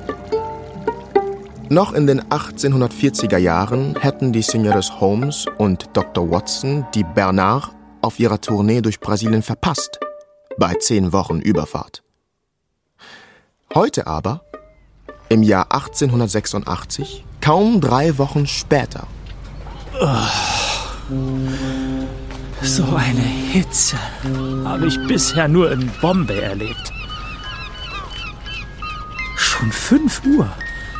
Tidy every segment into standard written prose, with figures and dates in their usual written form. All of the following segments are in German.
Noch in den 1840er Jahren hätten die Señores Holmes und Dr. Watson die Bernard auf ihrer Tournee durch Brasilien verpasst, bei 10 Wochen Überfahrt. Heute aber, im Jahr 1886, kaum 3 Wochen später. So eine Hitze habe ich bisher nur in Bombay erlebt. Schon 5 Uhr.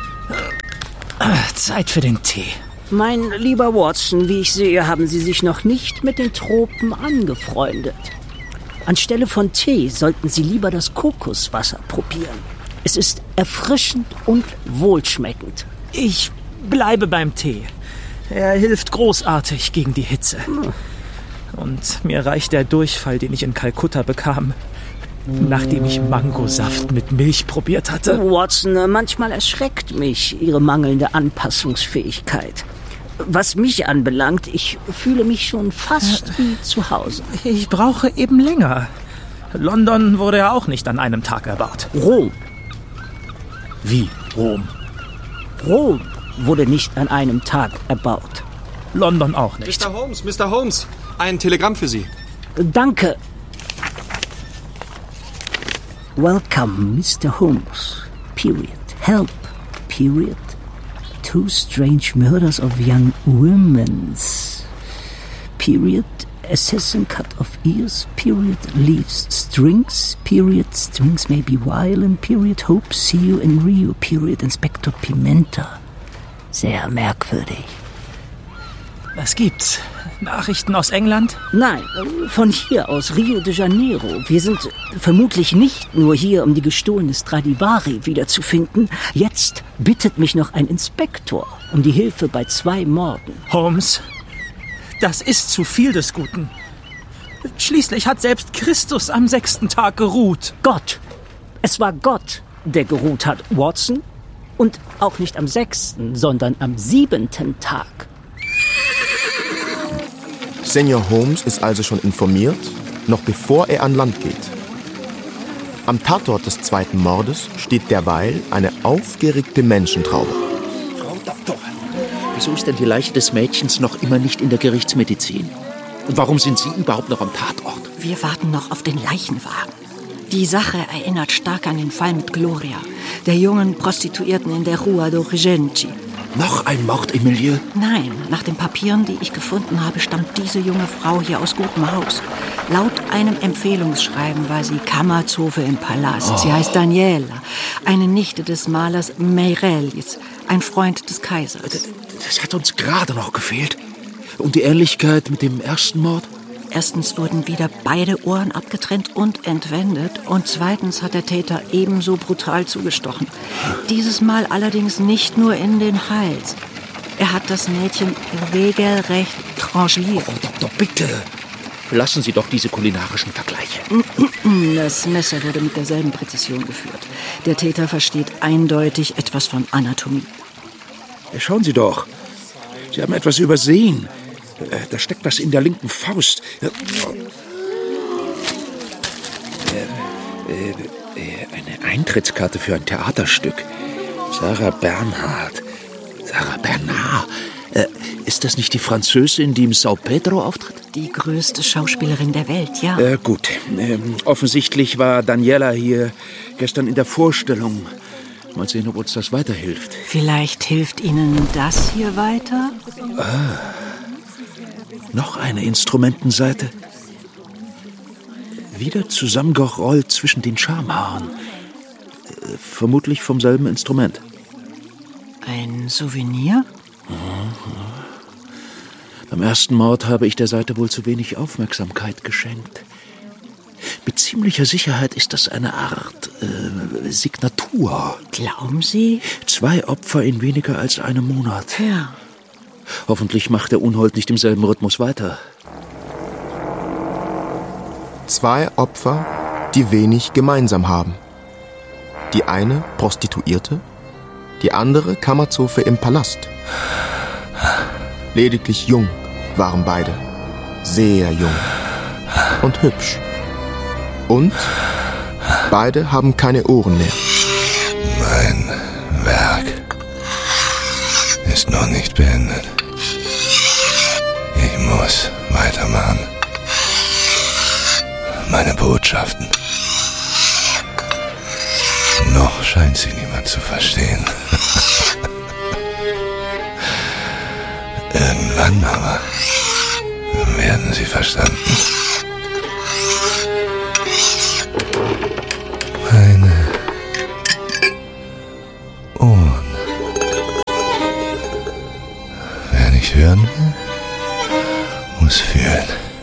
Zeit für den Tee. Mein lieber Watson, wie ich sehe, haben Sie sich noch nicht mit den Tropen angefreundet. Anstelle von Tee sollten Sie lieber das Kokoswasser probieren. Es ist erfrischend und wohlschmeckend. Ich bleibe beim Tee. Er hilft großartig gegen die Hitze. Und mir reicht der Durchfall, den ich in Kalkutta bekam, nachdem ich Mangosaft mit Milch probiert hatte. Watson, manchmal erschreckt mich Ihre mangelnde Anpassungsfähigkeit. Was mich anbelangt, ich fühle mich schon fast wie zu Hause. Ich brauche eben länger. London wurde ja auch nicht an einem Tag erbaut. Rom. Wie Rom? Rom wurde nicht an einem Tag erbaut. London auch nicht. Mr. Holmes, ein Telegramm für Sie. Danke. Welcome, Mr. Holmes. Period. Help. Period. 2 strange murders of young women. Period. Assassin cut off ears. Period. Leaves strings. Period. Strings may be violent. Period. Hope see you in Rio. Period. Inspector Pimenta. Sehr merkwürdig. Was gibt's? Nachrichten aus England? Nein, von hier aus, Rio de Janeiro. Wir sind vermutlich nicht nur hier, um die gestohlene Stradivari wiederzufinden. Jetzt bittet mich noch ein Inspektor um die Hilfe bei 2 Morden. Holmes, das ist zu viel des Guten. Schließlich hat selbst Christus am 6. Tag geruht. Gott. Es war Gott, der geruht hat, Watson. Und auch nicht am 6., sondern am 7. Tag. Senior Holmes ist also schon informiert, noch bevor er an Land geht. Am Tatort des 2. Mordes steht derweil eine aufgeregte Menschentraube. Frau Doktor, wieso ist denn die Leiche des Mädchens noch immer nicht in der Gerichtsmedizin? Und warum sind Sie überhaupt noch am Tatort? Wir warten noch auf den Leichenwagen. Die Sache erinnert stark an den Fall mit Gloria, der jungen Prostituierten in der Rua do Regente. Noch ein Mord im Milieu? Nein, nach den Papieren, die ich gefunden habe, stammt diese junge Frau hier aus gutem Haus. Laut einem Empfehlungsschreiben war sie Kammerzofe im Palast. Sie heißt Daniela, eine Nichte des Malers Meireles, ein Freund des Kaisers. Das hat uns gerade noch gefehlt. Und die Ähnlichkeit mit dem ersten Mord? Erstens wurden wieder beide Ohren abgetrennt und entwendet. Und zweitens hat der Täter ebenso brutal zugestochen. Dieses Mal allerdings nicht nur in den Hals. Er hat das Mädchen regelrecht tranchiert. Frau Doktor, bitte. Lassen Sie doch diese kulinarischen Vergleiche. Das Messer wurde mit derselben Präzision geführt. Der Täter versteht eindeutig etwas von Anatomie. Schauen Sie doch. Sie haben etwas übersehen. Da steckt was in der linken Faust. Eine Eintrittskarte für ein Theaterstück. Sarah Bernhardt. Sarah Bernard. Ist das nicht die Französin, die im São Pedro auftritt? Die größte Schauspielerin der Welt, ja. Gut. Offensichtlich war Daniela hier gestern in der Vorstellung. Mal sehen, ob uns das weiterhilft. Vielleicht hilft Ihnen das hier weiter? Noch eine Instrumentenseite. Wieder zusammengerollt zwischen den Schamhaaren. Vermutlich vom selben Instrument. Ein Souvenir? Beim ersten Mord habe ich der Seite wohl zu wenig Aufmerksamkeit geschenkt. Mit ziemlicher Sicherheit ist das eine Art Signatur. Glauben Sie? 2 Opfer in weniger als einem Monat. Ja. Hoffentlich macht der Unhold nicht im selben Rhythmus weiter. 2 Opfer, die wenig gemeinsam haben. Die eine Prostituierte, die andere Kammerzofe im Palast. Lediglich jung waren beide. Sehr jung. Und hübsch. Und beide haben keine Ohren mehr. ist noch nicht beendet. Ich muss weitermachen. Meine Botschaften. Noch scheint sie niemand zu verstehen. Irgendwann aber werden sie verstanden. Meine Ohren. Wer nicht hören will, muss fühlen.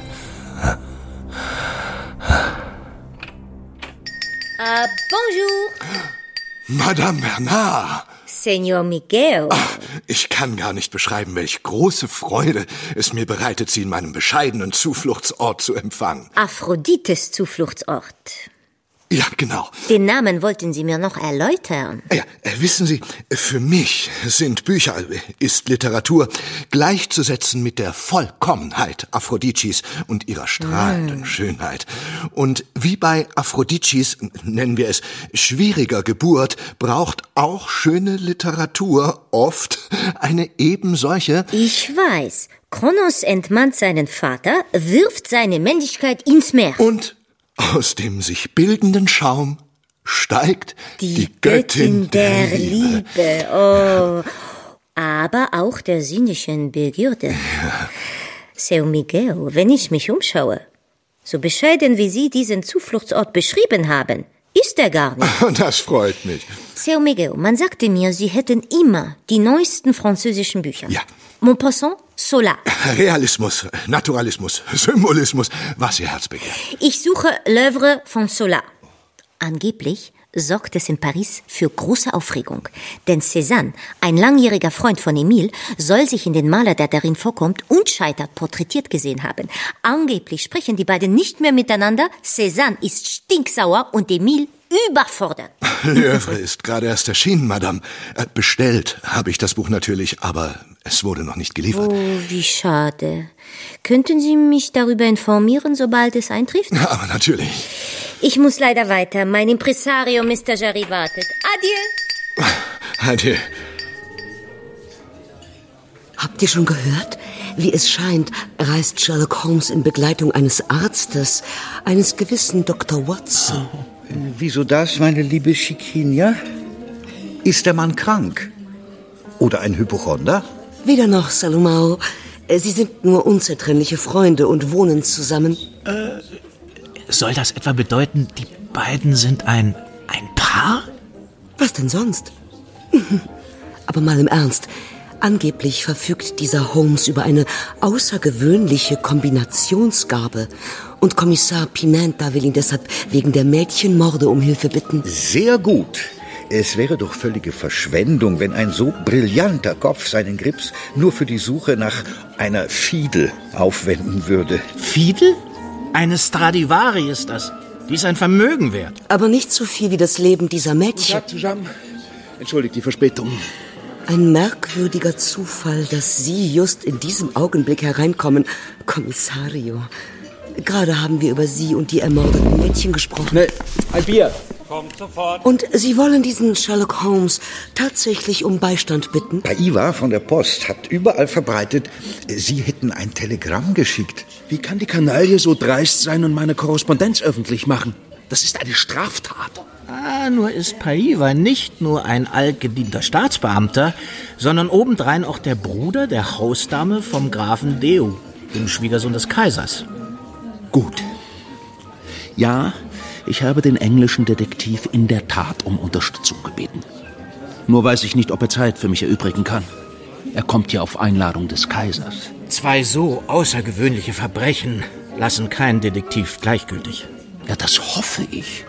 Bonjour. Madame Bernard. Senor Miguel. Ich kann gar nicht beschreiben, welch große Freude es mir bereitet, Sie in meinem bescheidenen Zufluchtsort zu empfangen. Aphrodites Zufluchtsort. Ja, genau. Den Namen wollten Sie mir noch erläutern. Ja, wissen Sie, für mich sind Bücher, ist Literatur gleichzusetzen mit der Vollkommenheit Aphroditis und ihrer strahlenden Schönheit. Und wie bei Aphroditis, nennen wir es, schwieriger Geburt, braucht auch schöne Literatur oft eine ebensolche... Ich weiß. Kronos entmannt seinen Vater, wirft seine Männlichkeit ins Meer. Und aus dem sich bildenden Schaum steigt die Göttin der Liebe. Oh, aber auch der sinnlichen Begierde. Ja. Seu Miguel, wenn ich mich umschaue, so bescheiden wie Sie diesen Zufluchtsort beschrieben haben, ist er gar nicht. Das freut mich. Seu Miguel, man sagte mir, Sie hätten immer die neuesten französischen Bücher. Ja. Maupassant, Zola. Realismus, Naturalismus, Symbolismus, was Ihr Herz begehrt. Ich suche L'œuvre von Zola. Angeblich sorgt es in Paris für große Aufregung. Denn Cézanne, ein langjähriger Freund von Emile, soll sich in den Maler, der darin vorkommt, unscheitert porträtiert gesehen haben. Angeblich sprechen die beiden nicht mehr miteinander. Cézanne ist stinksauer und Emile überfordert. L'œuvre ist gerade erst erschienen, Madame. Bestellt habe ich das Buch natürlich, aber es wurde noch nicht geliefert. Oh, wie schade. Könnten Sie mich darüber informieren, sobald es eintrifft? Ja, aber natürlich. Ich muss leider weiter. Mein Impresario, Mr. Jarry, wartet. Adieu. Adieu. Habt ihr schon gehört? Wie es scheint, reist Sherlock Holmes in Begleitung eines Arztes, eines gewissen Dr. Watson. Wieso das, meine liebe Chiquinia? Ist der Mann krank? Oder ein Hypochonder? Weder noch, Salomao. Sie sind nur unzertrennliche Freunde und wohnen zusammen. Soll das etwa bedeuten, die beiden sind ein Paar? Was denn sonst? Aber mal im Ernst. Angeblich verfügt dieser Holmes über eine außergewöhnliche Kombinationsgabe. Und Kommissar Pimenta will ihn deshalb wegen der Mädchenmorde um Hilfe bitten. Sehr gut. Es wäre doch völlige Verschwendung, wenn ein so brillanter Kopf seinen Grips nur für die Suche nach einer Fiedel aufwenden würde. Fiedel? Eine Stradivari ist das. Die ist ein Vermögen wert. Aber nicht so viel wie das Leben dieser Mädchen. Guten Tag zusammen. Entschuldigt die Verspätung. Ein merkwürdiger Zufall, dass Sie just in diesem Augenblick hereinkommen, Kommissario. Gerade haben wir über Sie und die ermordeten Mädchen gesprochen. Schnell, ein Bier. Kommt sofort. Und Sie wollen diesen Sherlock Holmes tatsächlich um Beistand bitten? Paiva von der Post hat überall verbreitet, Sie hätten ein Telegramm geschickt. Wie kann die Kanaille so dreist sein und meine Korrespondenz öffentlich machen? Das ist eine Straftat. Nur ist Paiva nicht nur ein altgedienter Staatsbeamter, sondern obendrein auch der Bruder der Hausdame vom Grafen Deu, dem Schwiegersohn des Kaisers. Gut. Ja, ich habe den englischen Detektiv in der Tat um Unterstützung gebeten. Nur weiß ich nicht, ob er Zeit für mich erübrigen kann. Er kommt ja auf Einladung des Kaisers. 2 so außergewöhnliche Verbrechen lassen keinen Detektiv gleichgültig. Ja, das hoffe ich.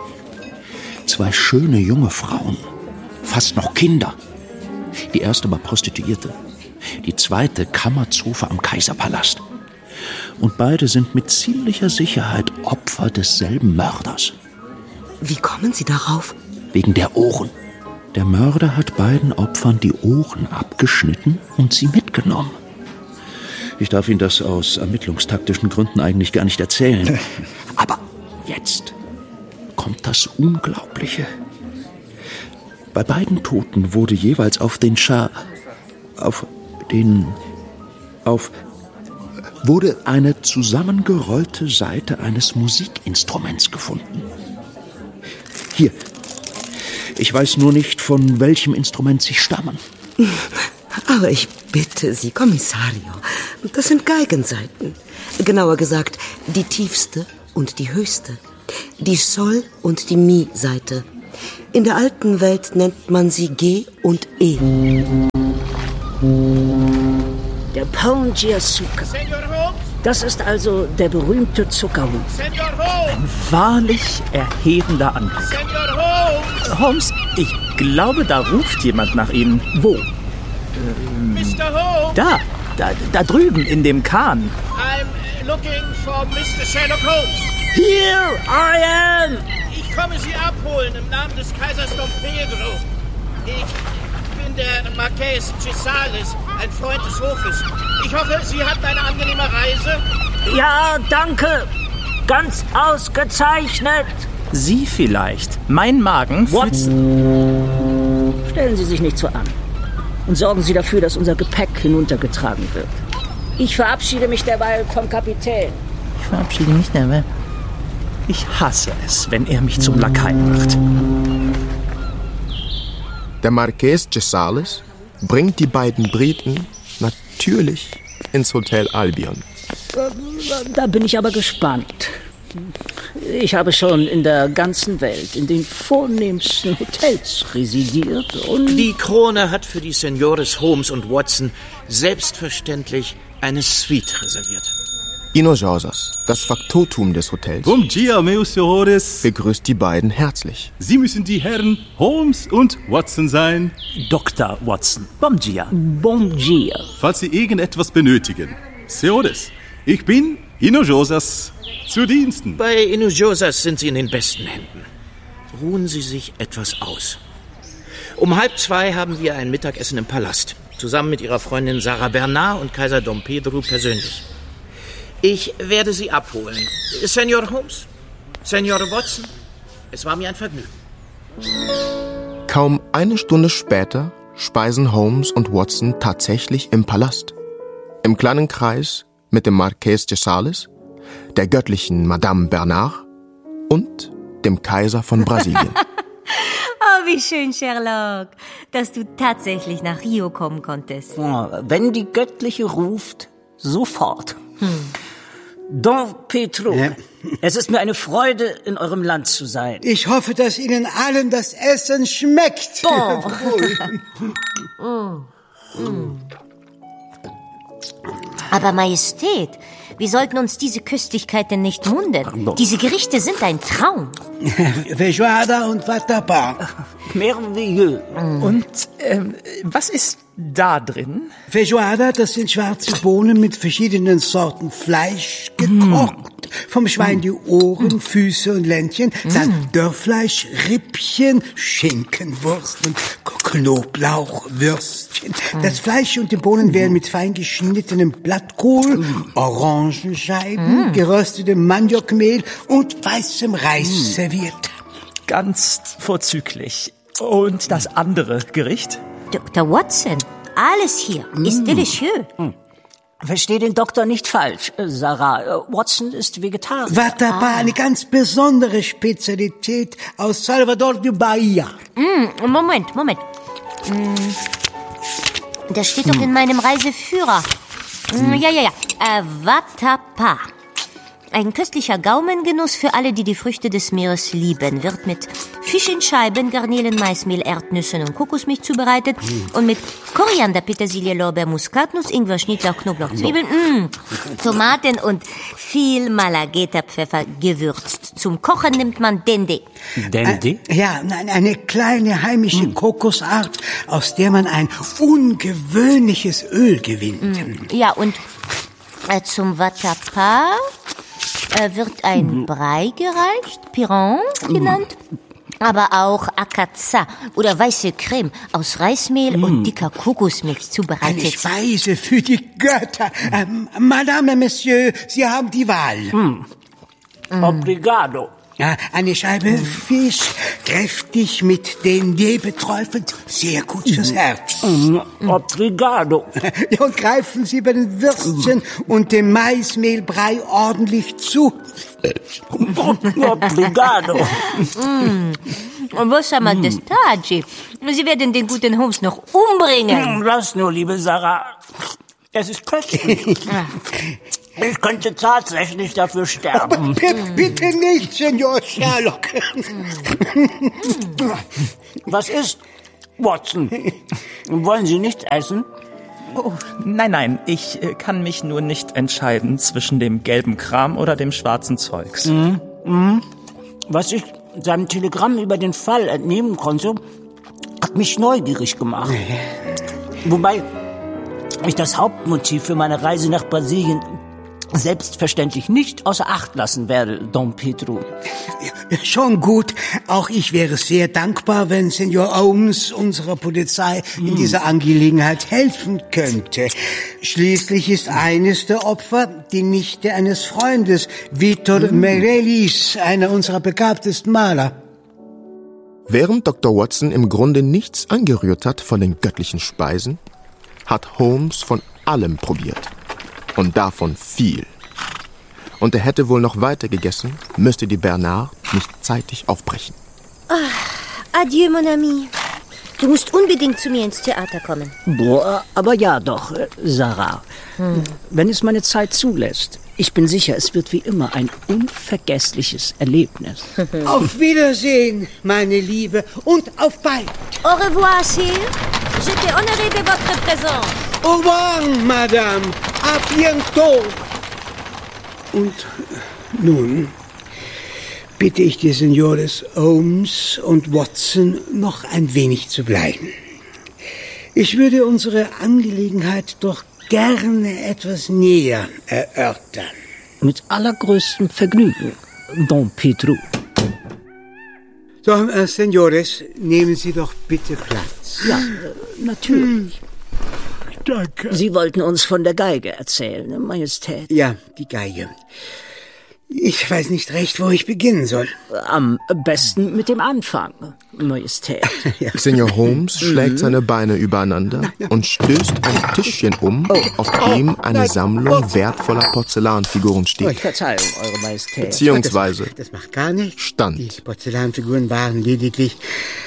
2 schöne junge Frauen, fast noch Kinder. Die erste war Prostituierte, die zweite Kammerzofe am Kaiserpalast. Und beide sind mit ziemlicher Sicherheit Opfer desselben Mörders. Wie kommen Sie darauf? Wegen der Ohren. Der Mörder hat beiden Opfern die Ohren abgeschnitten und sie mitgenommen. Ich darf Ihnen das aus ermittlungstaktischen Gründen eigentlich gar nicht erzählen. Aber jetzt kommt das Unglaubliche. Bei beiden Toten wurde jeweils auf den wurde eine zusammengerollte Saite eines Musikinstruments gefunden. Hier. Ich weiß nur nicht, von welchem Instrument sie stammen. Aber ich bitte Sie, Kommissario, das sind Geigensaiten. Genauer gesagt, die tiefste und die höchste. Die Sol- und die Mi-Saite. In der alten Welt nennt man sie G und E. Der Pongiasuka. Das ist also der berühmte Zuckerhut. Ein wahrlich erhebender Anblick. Holmes, ich glaube, da ruft jemand nach Ihnen. Wo? Da drüben in dem Kahn. I'm looking for Mr. Sherlock Holmes. Here I am! Ich komme Sie abholen im Namen des Kaisers Dom Pedro. Ich bin der Marqués Cesales, ein Freund des Hofes. Ich hoffe, Sie hatten eine angenehme Reise. Ja, danke. Ganz ausgezeichnet. Sie vielleicht. Mein Magen... Watson, stellen Sie sich nicht so an. Und sorgen Sie dafür, dass unser Gepäck hinuntergetragen wird. Ich verabschiede mich derweil vom Kapitän. Ich verabschiede mich derweil. Ich hasse es, wenn er mich zum Lakai macht. Der Marqués Cesales bringt die beiden Briten natürlich ins Hotel Albion. Da bin ich aber gespannt. Ich habe schon in der ganzen Welt in den vornehmsten Hotels residiert und... Die Krone hat für die Seniores Holmes und Watson selbstverständlich eine Suite reserviert. Hinojosas, das Faktotum des Hotels, Bom dia, meus senhores. begrüßt die beiden herzlich. Sie müssen die Herren Holmes und Watson sein. Dr. Watson. Bom dia. Bom dia. Falls Sie irgendetwas benötigen. Senhores, ich bin Hinojosas. Zu Diensten. Bei Hinojosas sind Sie in den besten Händen. Ruhen Sie sich etwas aus. Um 1:30 haben wir ein Mittagessen im Palast. Zusammen mit Ihrer Freundin Sarah Bernard und Kaiser Dom Pedro persönlich. Ich werde Sie abholen. Senor Holmes, Senor Watson, es war mir ein Vergnügen. Kaum eine Stunde später speisen Holmes und Watson tatsächlich im Palast. Im kleinen Kreis mit dem Marqués Cesales, der göttlichen Madame Bernard und dem Kaiser von Brasilien. Oh, wie schön, Sherlock, dass du tatsächlich nach Rio kommen konntest. Oh, wenn die Göttliche ruft, sofort. Dom Pedro, es ist mir eine Freude, in eurem Land zu sein. Ich hoffe, dass Ihnen allen das Essen schmeckt. Aber Majestät, wir sollten uns diese Köstlichkeit denn nicht munden. Diese Gerichte sind ein Traum. Feijoada und Vatapa. Merveilleux. Und was ist da drin? Feijoada, das sind schwarze Bohnen mit verschiedenen Sorten Fleisch gekocht. Vom Schwein die Ohren, Füße und Ländchen, dann Dörrfleisch, Rippchen, Schinkenwurst und Knoblauchwürstchen. Das Fleisch und die Bohnen werden mit fein geschnittenem Blattkohl, Orangenscheiben, geröstetem Maniokmehl und weißem Reis serviert. Ganz vorzüglich. Und das andere Gericht? Dr. Watson, alles hier ist delicieux. Versteh den Doktor nicht falsch, Sarah. Watson ist Vegetarier. Vatapa, eine ganz besondere Spezialität aus Salvador de Bahia. Moment. Das steht doch in meinem Reiseführer. Vatapa. Ein köstlicher Gaumengenuss für alle, die die Früchte des Meeres lieben. Wird mit Fisch in Scheiben, Garnelen, Maismehl, Erdnüssen und Kokosmilch zubereitet und mit Koriander, Petersilie, Lorbeer, Muskatnuss, Ingwer, Schnittlauch, Knoblauch, Zwiebeln, Tomaten und viel Malagueta-Pfeffer gewürzt. Zum Kochen nimmt man Dende. Dende? Ja, eine kleine heimische Kokosart, aus der man ein ungewöhnliches Öl gewinnt. Ja, und zum Vatapa wird ein Brei gereicht, Piron genannt, aber auch Akaza oder weiße Creme aus Reismehl und dicker Kokosmilch zubereitet. Eine Speise für die Götter. Madame, Monsieur, Sie haben die Wahl. Obrigado. Ja, eine Scheibe Fisch, kräftig mit DNA beträufelt, sehr gut fürs Herz. Obrigado. Ja, und greifen Sie bei den Würstchen und dem Maismehlbrei ordentlich zu. Obrigado. Und was haben wir das Tagi? Sie werden den guten Holmes noch umbringen. Lass nur, liebe Sarah. Es ist köstlich. Ich könnte tatsächlich dafür sterben. Aber bitte nicht, Senor Sherlock. Was ist, Watson? Wollen Sie nicht essen? Oh, nein, ich kann mich nur nicht entscheiden zwischen dem gelben Kram oder dem schwarzen Zeugs. Was ich seinem Telegramm über den Fall entnehmen konnte, hat mich neugierig gemacht. Wobei ich das Hauptmotiv für meine Reise nach Brasilien selbstverständlich nicht außer Acht lassen werde, Don Pedro. Schon gut. Auch ich wäre sehr dankbar, wenn Senor Holmes unserer Polizei in dieser Angelegenheit helfen könnte. Schließlich ist eines der Opfer die Nichte eines Freundes, Vitor Meirelles, einer unserer begabtesten Maler. Während Dr. Watson im Grunde nichts angerührt hat von den göttlichen Speisen, hat Holmes von allem probiert. Und davon viel. Und er hätte wohl noch weiter gegessen, müsste die Bernard nicht zeitig aufbrechen. Adieu, mon ami. Du musst unbedingt zu mir ins Theater kommen. Boah, aber ja doch, Sarah. Wenn es meine Zeit zulässt. Ich bin sicher, es wird wie immer ein unvergessliches Erlebnis. Auf Wiedersehen, meine Liebe, und auf bald. Au revoir, Sire. J'étais honorée de votre présence. Au revoir, Madame. À bientôt. Und nun bitte ich die Senores Holmes und Watson noch ein wenig zu bleiben. Ich würde unsere Angelegenheit doch gerne etwas näher erörtern. Mit allergrößtem Vergnügen, Don Pedro. So, Senores, nehmen Sie doch bitte Platz. Ja, natürlich. Danke. Sie wollten uns von der Geige erzählen, Majestät. Ja, die Geige. Ich weiß nicht recht, wo ich beginnen soll. Am besten mit dem Anfang, Majestät. Ja. Senor Holmes schlägt seine Beine übereinander und stößt ein Tischchen um, auf dem eine Sammlung wertvoller Porzellanfiguren steht. Verzeihung, Eure Majestät. Beziehungsweise das macht gar nichts. Stand. Die Porzellanfiguren waren lediglich...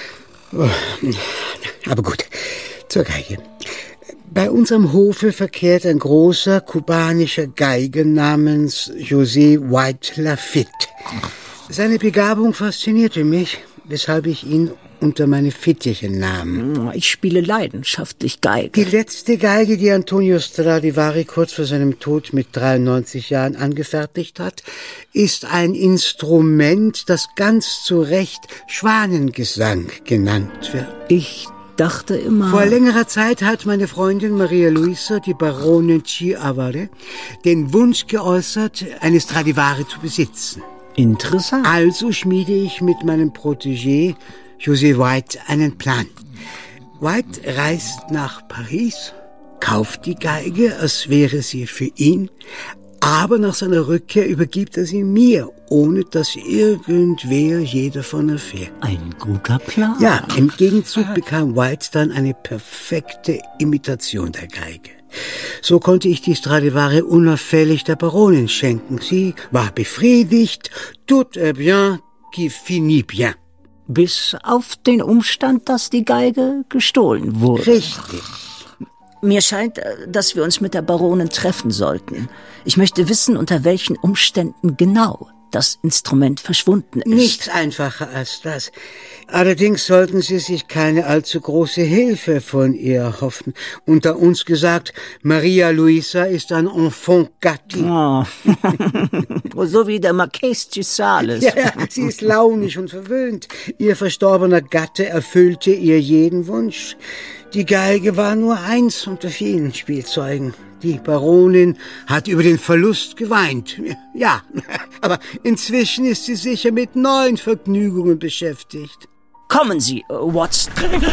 Aber gut, zur Geige. Bei unserem Hofe verkehrt ein großer kubanischer Geiger namens José White Lafitte. Seine Begabung faszinierte mich, weshalb ich ihn unter meine Fittiche nahm. Ich spiele leidenschaftlich Geige. Die letzte Geige, die Antonio Stradivari kurz vor seinem Tod mit 93 Jahren angefertigt hat, ist ein Instrument, das ganz zu Recht Schwanengesang genannt wird. Ich dachte immer... Vor längerer Zeit hat meine Freundin Maria Luisa, die Baronin Chiavare, den Wunsch geäußert, eine Stradivari zu besitzen. Interessant. Also schmiede ich mit meinem Protégé José White einen Plan. White reist nach Paris, kauft die Geige, als wäre sie für ihn, aber nach seiner Rückkehr übergibt er sie mir, ohne dass irgendwer je davon erfährt. Ein guter Plan. Ja, im Gegenzug bekam White dann eine perfekte Imitation der Geige. So konnte ich die Stradivari unauffällig der Baronin schenken. Sie war befriedigt, tout est bien qui finit bien. Bis auf den Umstand, dass die Geige gestohlen wurde. Richtig. Mir scheint, dass wir uns mit der Baronin treffen sollten. Ich möchte wissen, unter welchen Umständen genau das Instrument verschwunden ist. Nichts einfacher als das. Allerdings sollten Sie sich keine allzu große Hilfe von ihr hoffen. Unter uns gesagt, Maria Luisa ist ein enfant gâté. Oh. So wie der Marqués de Sales. Ja, sie ist launig und verwöhnt. Ihr verstorbener Gatte erfüllte ihr jeden Wunsch. Die Geige war nur eins unter vielen Spielzeugen. Die Baronin hat über den Verlust geweint. Ja, aber inzwischen ist sie sicher mit neuen Vergnügungen beschäftigt. Kommen Sie, Watson.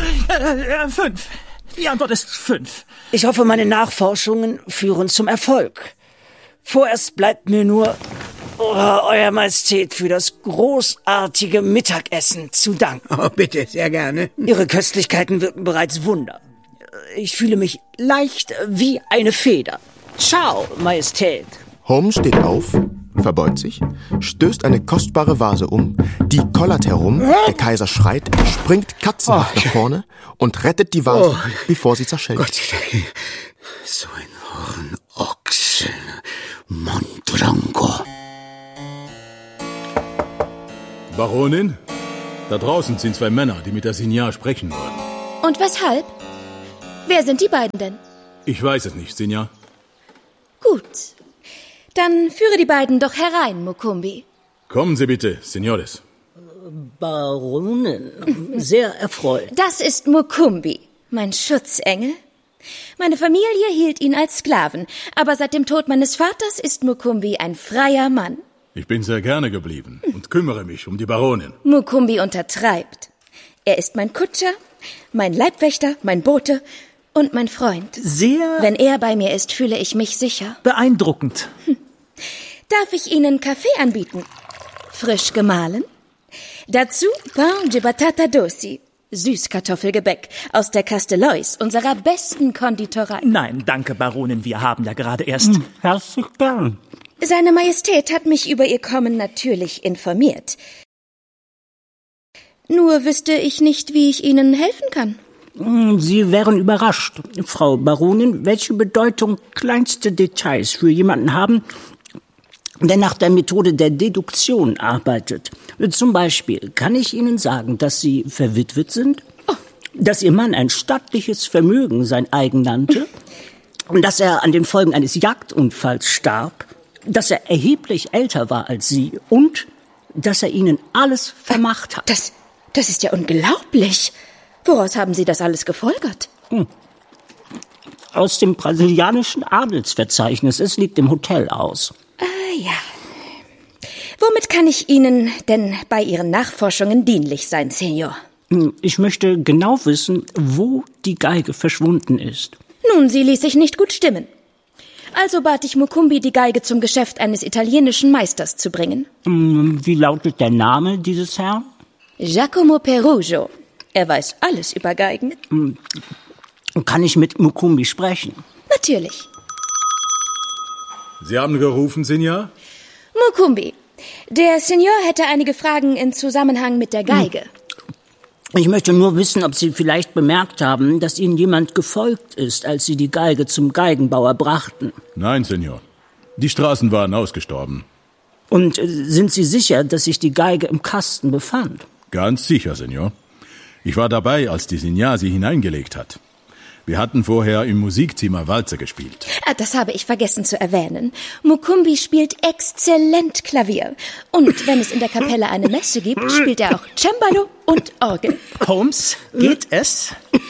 5. Die Antwort ist 5. Ich hoffe, meine Nachforschungen führen zum Erfolg. Vorerst bleibt mir nur Euer Majestät, für das großartige Mittagessen zu danken. Oh, bitte, sehr gerne. Ihre Köstlichkeiten wirken bereits Wunder. Ich fühle mich leicht wie eine Feder. Ciao, Majestät. Holmes steht auf, verbeugt sich, stößt eine kostbare Vase um, die kollert herum, der Kaiser schreit, springt katzenhaft nach vorne und rettet die Vase, bevor sie zerschellt. Gott, so ein Hornochse, Montrango. Baronin, da draußen sind 2 Männer, die mit der Signa sprechen wollen. Und weshalb? Wer sind die beiden denn? Ich weiß es nicht, Signa. Gut. Dann führe die beiden doch herein, Mukumbi. Kommen Sie bitte, Senores. Baronin, sehr erfreut. Das ist Mukumbi, mein Schutzengel. Meine Familie hielt ihn als Sklaven, aber seit dem Tod meines Vaters ist Mukumbi ein freier Mann. Ich bin sehr gerne geblieben und kümmere mich um die Baronin. Mukumbi untertreibt. Er ist mein Kutscher, mein Leibwächter, mein Bote und mein Freund. Sehr... Wenn er bei mir ist, fühle ich mich sicher. Beeindruckend. Darf ich Ihnen Kaffee anbieten? Frisch gemahlen? Dazu Pain de Batata Dosi, Süßkartoffelgebäck aus der Castellois, unserer besten Konditorei. Nein, danke, Baronin, wir haben ja gerade erst... Herzlich gern. Seine Majestät hat mich über Ihr Kommen natürlich informiert. Nur wüsste ich nicht, wie ich Ihnen helfen kann. Sie wären überrascht, Frau Baronin, welche Bedeutung kleinste Details für jemanden haben, der nach der Methode der Deduktion arbeitet. Zum Beispiel kann ich Ihnen sagen, dass Sie verwitwet sind, dass Ihr Mann ein stattliches Vermögen sein eigen nannte, dass er an den Folgen eines Jagdunfalls starb, dass er erheblich älter war als Sie und dass er Ihnen alles vermacht hat. Das ist ja unglaublich. Woraus haben Sie das alles gefolgert? Aus dem brasilianischen Adelsverzeichnis. Es liegt im Hotel aus. Ah ja. Womit kann ich Ihnen denn bei Ihren Nachforschungen dienlich sein, Senior? Ich möchte genau wissen, wo die Geige verschwunden ist. Nun, sie ließ sich nicht gut stimmen. Also bat ich Mukumbi, die Geige zum Geschäft eines italienischen Meisters zu bringen. Wie lautet der Name dieses Herrn? Giacomo Perugio. Er weiß alles über Geigen. Kann ich mit Mukumbi sprechen? Natürlich. Sie haben gerufen, Signa? Mukumbi, der Senior hätte einige Fragen in Zusammenhang mit der Geige. Ich möchte nur wissen, ob Sie vielleicht bemerkt haben, dass Ihnen jemand gefolgt ist, als Sie die Geige zum Geigenbauer brachten. Nein, Senior. Die Straßen waren ausgestorben. Und sind Sie sicher, dass sich die Geige im Kasten befand? Ganz sicher, Senior. Ich war dabei, als die Signa sie hineingelegt hat. Wir hatten vorher im Musikzimmer Walzer gespielt. Das habe ich vergessen zu erwähnen. Mukumbi spielt exzellent Klavier. Und wenn es in der Kapelle eine Messe gibt, spielt er auch Cembalo und Orgel. Holmes, geht es?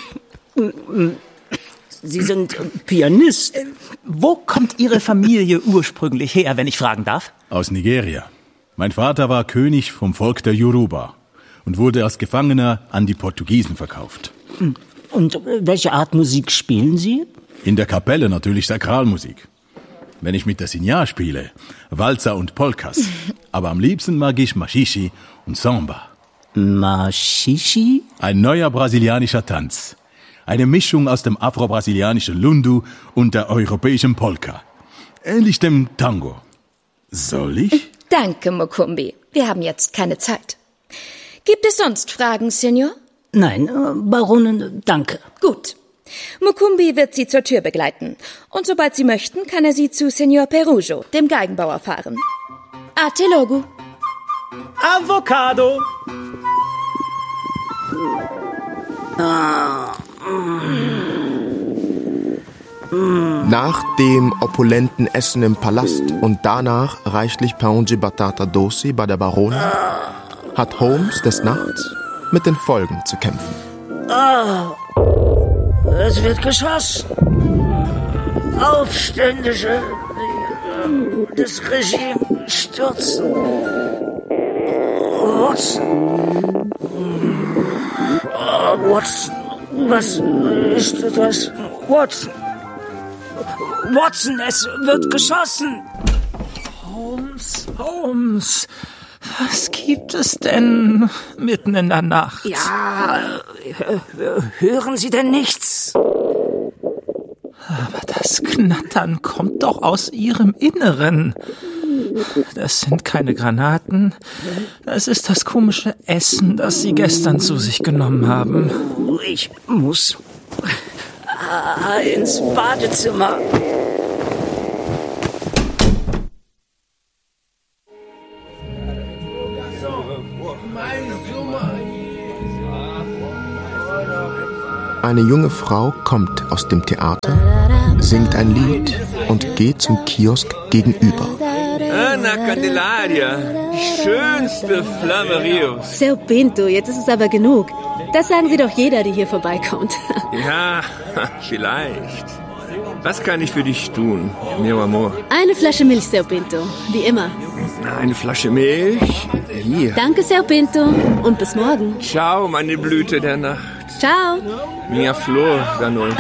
Sie sind Pianist. Wo kommt Ihre Familie ursprünglich her, wenn ich fragen darf? Aus Nigeria. Mein Vater war König vom Volk der Yoruba und wurde als Gefangener an die Portugiesen verkauft. Und welche Art Musik spielen Sie? In der Kapelle natürlich Sakralmusik. Wenn ich mit der Signa spiele, Walzer und Polkas. Aber am liebsten mag ich Machichi und Samba. Machichi? Ein neuer brasilianischer Tanz. Eine Mischung aus dem afro-brasilianischen Lundu und der europäischen Polka. Ähnlich dem Tango. Soll ich? Danke, Mukumbi. Wir haben jetzt keine Zeit. Gibt es sonst Fragen, Senior? Nein, Baronin, danke. Gut. Mukumbi wird Sie zur Tür begleiten. Und sobald Sie möchten, kann er Sie zu Senior Perugio, dem Geigenbauer, fahren. Ate logo. Avocado. Nach dem opulenten Essen im Palast und danach reichlich Pain de Batata Dosi bei der Baronin hat Holmes des Nachts mit den Folgen zu kämpfen. Es wird geschossen. Aufständische das Regime stürzen. Watson. Watson. Was ist das? Watson. Watson, es wird geschossen. Holmes, was gibt es denn mitten in der Nacht? Ja, hören Sie denn nichts? Aber das Knattern kommt doch aus Ihrem Inneren. Das sind keine Granaten. Das ist das komische Essen, das Sie gestern zu sich genommen haben. Ich muss ins Badezimmer. Eine junge Frau kommt aus dem Theater, singt ein Lied und geht zum Kiosk gegenüber. Anna Candelaria, die schönste Flamme Rios. Seu Pinto, jetzt ist es aber genug. Das sagen Sie doch jeder, der hier vorbeikommt. Ja, vielleicht. Was kann ich für dich tun, meu amor? Eine Flasche Milch, Seu Pinto. Wie immer. Eine Flasche Milch? Hier. Danke, Seu Pinto. Und bis morgen. Ciao, meine Blüte der Nacht. Ciao. Minha Flor da noite.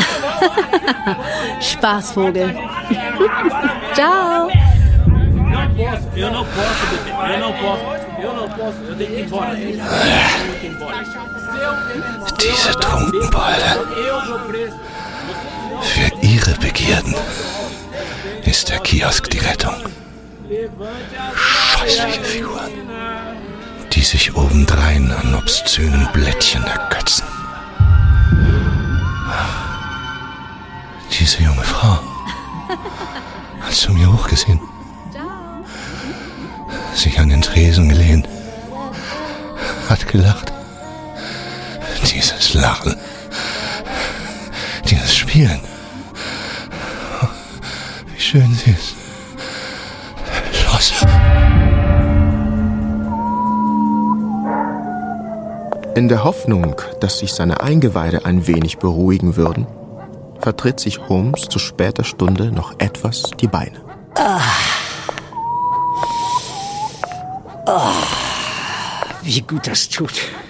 Spaßvogel. Ciao. Eu não posso, bebê. Eu não posso. Eu tenho que ir embora. Diese Trunkenbolde. Für ihre Begierden ist der Kiosk die Rettung. Scheußliche Figuren, die sich obendrein an obszönen Blättchen ergötzen. Diese junge Frau hat zu mir hochgesehen, sich an den Tresen gelehnt, hat gelacht. Dieses Lachen, dieses Spielen, wie schön sie ist. Los! In der Hoffnung, dass sich seine Eingeweide ein wenig beruhigen würden, vertritt sich Holmes zu später Stunde noch etwas die Beine. Wie gut das tut.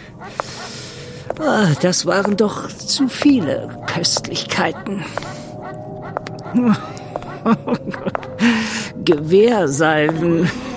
Das waren doch zu viele Köstlichkeiten. Gewehrsalven.